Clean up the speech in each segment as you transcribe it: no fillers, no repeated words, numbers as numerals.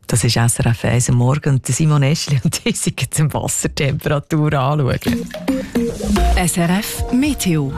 Das ist SRF 1 am Morgen und Simon Eschli und die sind die Wassertemperatur anschauen. SRF Meteo.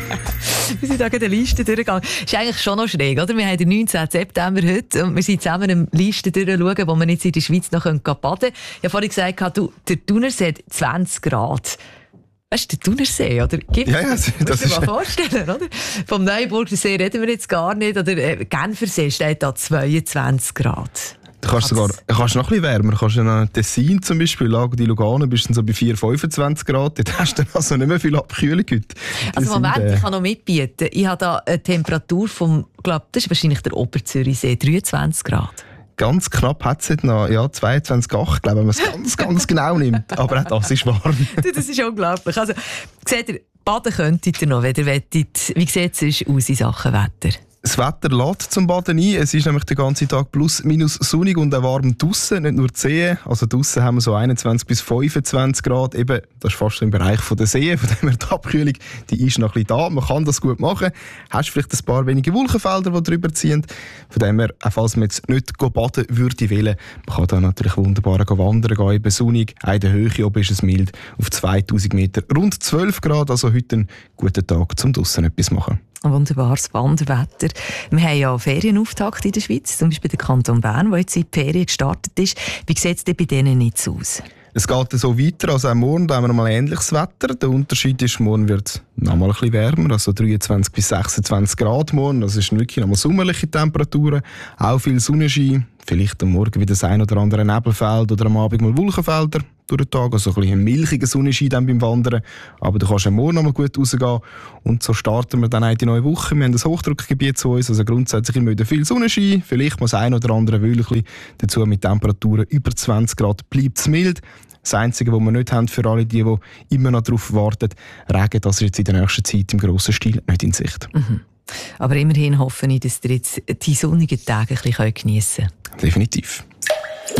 Wir sind da gerade eine Liste durchgegangen. Ist eigentlich schon noch schräg, oder? Wir haben den 19. September heute und wir sind zusammen eine Liste durchschauen, wo man jetzt in der Schweiz noch baden können. Ich habe vorhin gesagt, der Thunersee hat 20 Grad. Weißt du, der Thunersee, oder? Das musst du dir mal vorstellen, oder? Vom Neuenburger See reden wir jetzt gar nicht. Oder Genfersee steht da 22 Grad. Du kannst noch ein bisschen wärmer. Du kannst in Tessin zum Beispiel, Lago di Lugano, bist du so bei 4-25 Grad. Dort hast du dann also nicht mehr viel Abkühlung heute. Also Moment, ich kann noch mitbieten. Ich habe da eine Temperatur vom, ich glaube, das ist wahrscheinlich der Oberzürichsee, 23 Grad. Ganz knapp hat es heute noch 22,8, glaube ich, wenn man es ganz genau nimmt. Aber auch das ist warm. Das ist unglaublich. Also, seht ihr, baden könntet ihr noch, wenn ihr wettet. Wie sieht es aus in Sachen Wetter? Das Wetter lädt zum Baden ein. Es ist nämlich den ganzen Tag plus minus sonnig und auch warm draussen, nicht nur die Seen. Also draussen haben wir so 21 bis 25 Grad. Eben, das ist fast im Bereich der Seen. Von dem her die Abkühlung, die ist noch ein bisschen da. Man kann das gut machen. Hast vielleicht ein paar wenige Wolkenfelder, die drüber ziehen. Von dem her, auch falls man jetzt nicht baden würde wollen, man kann da natürlich wunderbar wandern gehen. Eben sonnig, auch in der Höhe oben ist es mild. Auf 2000 Meter rund 12 Grad. Also heute ein guter Tag, um draussen etwas zu machen. Ein wunderbares Wanderwetter. Wir haben ja Ferienauftakt in der Schweiz, zum Beispiel der Kanton Bern, der jetzt in die Ferien gestartet ist. Wie sieht es denn bei denen jetzt aus? Es geht so weiter, also auch morgen haben wir mal ähnliches Wetter. Der Unterschied ist, morgen wird es noch mal ein bisschen wärmer, also 23 bis 26 Grad morgen. Das ist wirklich noch mal sommerliche Temperaturen. Auch viel Sonnenschein, vielleicht am Morgen wieder das ein oder andere Nebelfeld oder am Abend mal Wolkenfelder durch den Tag. Also ein bisschen milchiger Sonnenschein dann beim Wandern. Aber du kannst am Morgen noch mal gut rausgehen. Und so starten wir dann auch die neue Woche. Wir haben ein Hochdruckgebiet zu uns, also grundsätzlich immer wieder viel Sonnenschein. Vielleicht mal das ein oder andere Wölkchen. Dazu mit Temperaturen über 20 Grad bleibt es mild. Das Einzige, was wir nicht haben für alle die immer noch darauf warten, Regen, das ist jetzt in der nächsten Zeit im grossen Stil nicht in Sicht. Mhm. Aber immerhin hoffe ich, dass ihr jetzt die sonnigen Tage ein bisschen geniessen könnt. Definitiv.